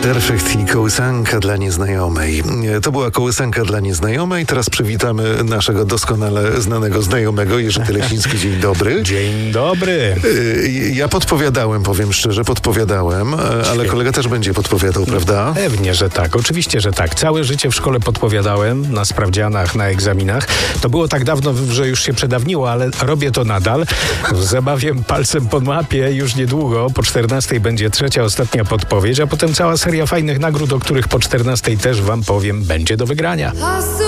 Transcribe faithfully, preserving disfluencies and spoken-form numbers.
Perfekt i kołysanka dla nieznajomej. To była kołysanka dla nieznajomej. Teraz przywitamy naszego doskonale znanego znajomego, Jerzy Telesiński. Dzień dobry. Dzień dobry. Ja podpowiadałem, powiem szczerze, podpowiadałem, ale kolega też będzie podpowiadał, prawda? Pewnie, że tak. Oczywiście, że tak. Całe życie w szkole podpowiadałem na sprawdzianach, na egzaminach. To było tak dawno, że już się przedawniło, ale robię to nadal. W zabawie palcem po mapie już niedługo, po czternastej będzie trzecia, ostatnia podpowiedź, a potem cała seria fajnych nagród, o których po czternastej też wam powiem, będzie do wygrania.